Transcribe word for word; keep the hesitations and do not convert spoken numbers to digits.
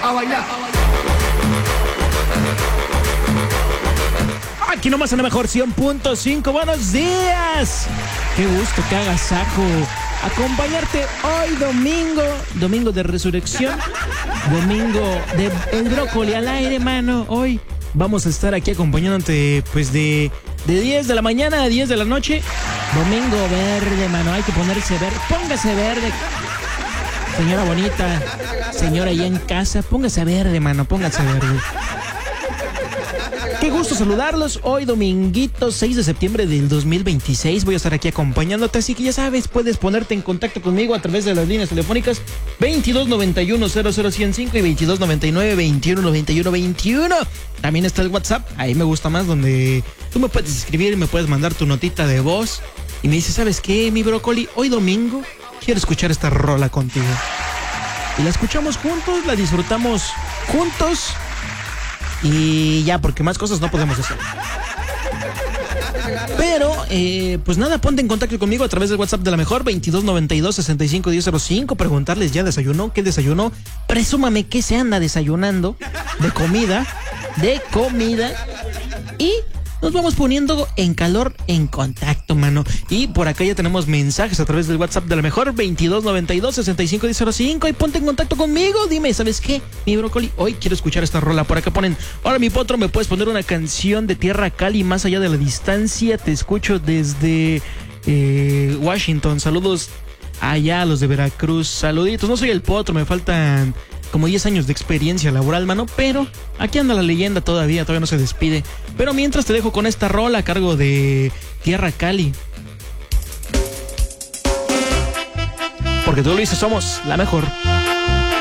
a bailar. Aquí nomás en la mejor cien punto cinco. Buenos días. Qué gusto que hagas saco acompañarte hoy domingo, domingo de resurrección, domingo de el brócoli al aire, mano. Hoy vamos a estar aquí acompañándote pues de, de diez de la mañana a diez de la noche. Domingo verde, mano. Hay que ponerse verde. Póngase verde. Señora bonita, señora allá en casa, póngase verde, mano. Póngase verde. Qué gusto saludarlos. Hoy dominguito seis de septiembre del dos mil veintiséis. Voy a estar aquí acompañándote, así que ya sabes, puedes ponerte en contacto conmigo a través de las líneas telefónicas veintidós noventa y uno cero cero ciento cinco y veintidós noventa y nueve veintiuno noventa y uno veintiuno. También está el WhatsApp, ahí me gusta más, donde tú me puedes escribir, me puedes mandar tu notita de voz y me dices, ¿sabes qué, mi brócoli? Hoy domingo quiero escuchar esta rola contigo. Y la escuchamos juntos, la disfrutamos juntos. Y ya, porque más cosas no podemos hacer. Pero, eh, pues nada, ponte en contacto conmigo a través del WhatsApp de la mejor, veintidós noventa y dos sesenta y cinco diez cero cinco. Preguntarles, ¿ya desayunó? ¿Qué desayunó? Presúmame qué se anda desayunando de comida, de comida. Y nos vamos poniendo en calor, en contacto, mano. Y por acá ya tenemos mensajes a través del WhatsApp de la mejor, veintidós noventa y dos sesenta y cinco diez cero cinco. Y ponte en contacto conmigo. Dime, ¿sabes qué, mi brócoli? Hoy quiero escuchar esta rola. Por acá ponen, hola, mi potro, ¿me puedes poner una canción de Tierra Cali más allá de la distancia? Te escucho desde eh, Washington. Saludos allá a los de Veracruz. Saluditos. No soy el potro, me faltan como diez años de experiencia laboral, mano, pero aquí anda la leyenda todavía, todavía no se despide. Pero mientras te dejo con esta rola a cargo de Tierra Cali. Porque tú lo dices, somos la mejor.